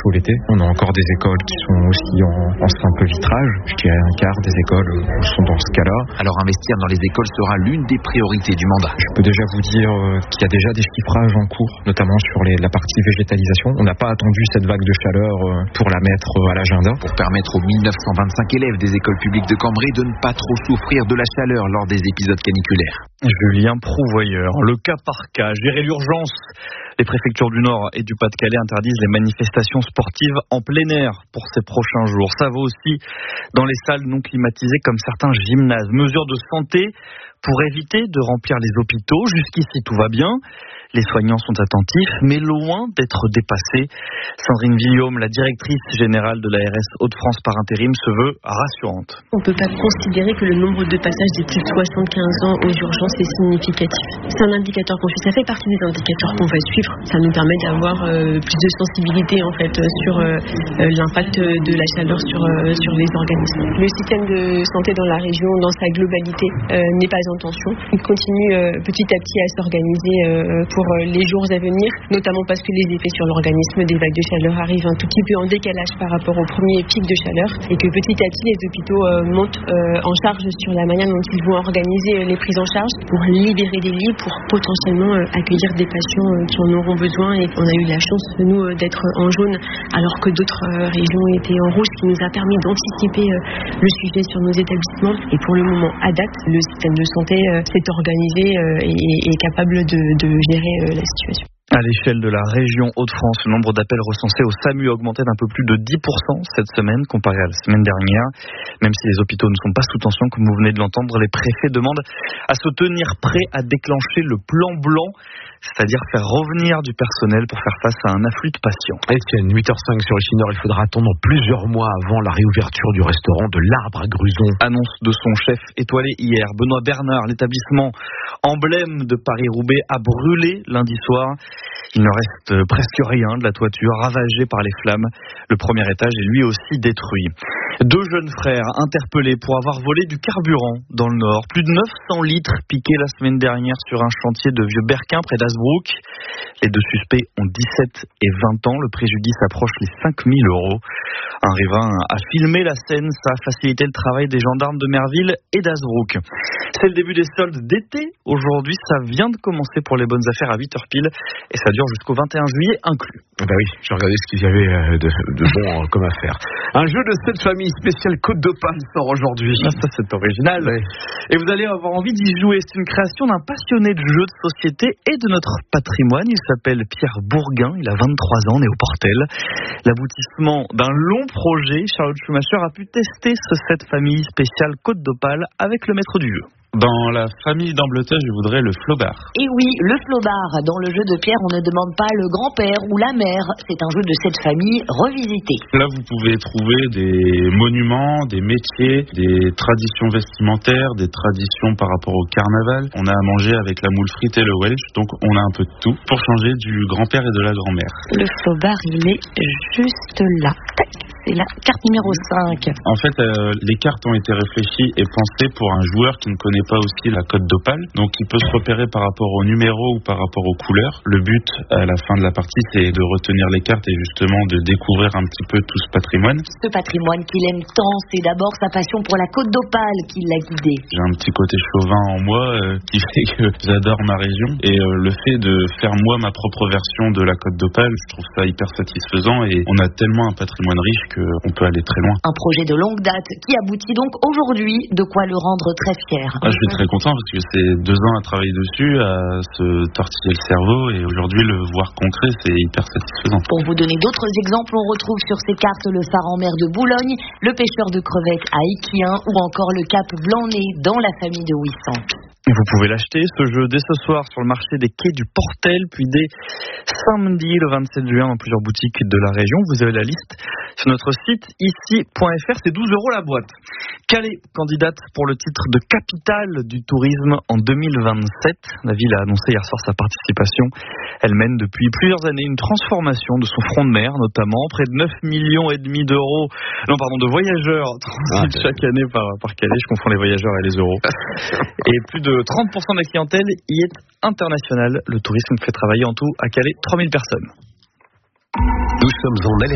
tout l'été. On a encore des écoles qui sont aussi en simple vitrage. Je dirais un quart des écoles sont dans ce cas-là. Alors investir dans les écoles sera l'une des priorités du mandat. Je peux déjà vous dire qu'il y a déjà des chiffrages en cours, notamment sur la partie végétalisation. On n'a pas attendu cette vague de chaleur pour la mettre à l'agenda. Pour permettre aux 1925 élèves des écoles publiques de Cambrai de ne pas trop souffrir de la chaleur lors des épisodes caniculaires. Julien Prouvoyeur, le cas par cas, gérer l'urgence. Les préfectures du Nord et du Pas-de-Calais interdisent les manifestations sportives en plein air pour ces prochains jours. Ça vaut aussi dans les salles non climatisées comme certains gymnases. Mesures de santé pour éviter de remplir les hôpitaux. Jusqu'ici, tout va bien. Les soignants sont attentifs, mais loin d'être dépassés. Sandrine Villaume, la directrice générale de l'ARS Hauts-de-France par intérim, se veut rassurante. On ne peut pas considérer que le nombre de passages des plus de 75 ans aux urgences est significatif. C'est un indicateur qu'on suit. Ça fait partie des indicateurs qu'on va suivre. Ça nous permet d'avoir plus de sensibilité en fait sur l'impact de la chaleur sur les organismes. Le système de santé dans la région, dans sa globalité, n'est pas en tension. Il continue petit à petit à s'organiser pour les jours à venir, notamment parce que les effets sur l'organisme des vagues de chaleur arrivent un tout petit peu en décalage par rapport au premier pic de chaleur et que petit à petit les hôpitaux montent en charge sur la manière dont ils vont organiser les prises en charge pour libérer des lits, pour potentiellement accueillir des patients qui en auront besoin. Et on a eu la chance, nous, d'être en jaune alors que d'autres régions étaient en rouge, ce qui nous a permis d'anticiper le sujet sur nos établissements. Et pour le moment, à date, le système de santé s'est organisé et est capable de gérer la situation. À l'échelle de la région Hauts-de-France, le nombre d'appels recensés au SAMU a augmenté d'un peu plus de 10% cette semaine comparé à la semaine dernière. Même si les hôpitaux ne sont pas sous tension, comme vous venez de l'entendre, les préfets demandent à se tenir prêts à déclencher le plan blanc, c'est-à-dire faire revenir du personnel pour faire face à un afflux de patients. Etienne, 8h05 sur Echinor, il faudra attendre plusieurs mois avant la réouverture du restaurant de l'Arbre à Gruson. Annonce de son chef étoilé hier. Benoît Bernard, l'établissement emblème de Paris-Roubaix, a brûlé lundi soir. Il ne reste presque rien de la toiture ravagée par les flammes. Le premier étage est lui aussi détruit. 2 jeunes frères interpellés pour avoir volé du carburant dans le Nord. Plus de 900 litres piqués la semaine dernière sur un chantier de Vieux-Berquin près d'Hazebrouck. Les 2 suspects ont 17 et 20 ans. Le préjudice approche les 5 000 €. Un riverain a filmé la scène. Ça a facilité le travail des gendarmes de Merville et d'Hazebrouck. C'est le début des soldes d'été. Aujourd'hui, ça vient de commencer pour les bonnes affaires à 8h pile et ça dure jusqu'au 21 juillet inclus. Ben oui, j'ai regardé ce qu'il y avait de bon comme affaire. Un jeu de cette famille spéciale Côte d'Opale sort aujourd'hui. Ah, ça, c'est original. Ouais. Et vous allez avoir envie d'y jouer. C'est une création d'un passionné de jeux de société et de notre patrimoine. Il s'appelle Pierre Bourguin. Il a 23 ans, né au Portel. L'aboutissement d'un long projet, Charlotte Schumacher a pu tester cette famille spéciale Côte d'Opale avec le maître du jeu. Dans la famille d'Ambleton, je voudrais le flobard. Et oui, le flobard. Dans le jeu de Pierre, on ne demande pas le grand-père ou la mère. C'est un jeu de cette famille revisité. Là, vous pouvez trouver des monuments, des métiers, des traditions vestimentaires, des traditions par rapport au carnaval. On a à manger avec la moule frite et le Welsh, donc on a un peu de tout pour changer du grand-père et de la grand-mère. Le flobard, il est juste là. Tac. C'est la carte numéro 5. En fait, les cartes ont été réfléchies et pensées pour un joueur qui ne connaît pas aussi la Côte d'Opale. Donc, il peut se repérer par rapport aux numéros ou par rapport aux couleurs. Le but, à la fin de la partie, c'est de retenir les cartes et justement de découvrir un petit peu tout ce patrimoine. Ce patrimoine qu'il aime tant, c'est d'abord sa passion pour la Côte d'Opale qui l'a guidé. J'ai un petit côté chauvin en moi qui fait que j'adore ma région. Et le fait de faire moi ma propre version de la Côte d'Opale, je trouve ça hyper satisfaisant et on a tellement un patrimoine riche qu'on peut aller très loin. Un projet de longue date qui aboutit donc aujourd'hui, de quoi le rendre très fier. Je suis très content parce que c'est 2 ans à travailler dessus, à se tortiller le cerveau et aujourd'hui le voir concret, c'est hyper satisfaisant. Pour vous donner d'autres exemples, on retrouve sur ces cartes le phare en mer de Boulogne, le pêcheur de crevettes à Iquien ou encore le cap Blanc-Nez dans la famille de Ouissant. Vous pouvez l'acheter, ce jeu, dès ce soir sur le marché des quais du Portel, puis dès samedi, le 27 juin, dans plusieurs boutiques de la région. Vous avez la liste sur notre site ici.fr, c'est 12 € la boîte. Calais, candidate pour le titre de capitale du tourisme en 2027. La ville a annoncé hier soir sa participation. Elle mène depuis plusieurs années une transformation de son front de mer, notamment près de 9,5 millions de voyageurs transitent chaque année par Calais. Je confonds les voyageurs et les euros. Et plus de 30% de la clientèle y est internationale. Le tourisme fait travailler en tout à Calais 3000 personnes. Nous sommes en alerte.